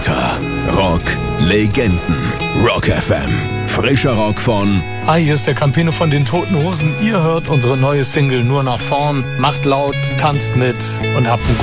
Mittelalter. Rock Legenden. Rock FM. Frischer Rock von... Hi, hier ist der Campino von den Toten Hosen. Ihr hört unsere neue Single Nur nach vorn. Macht laut, tanzt mit und habt einen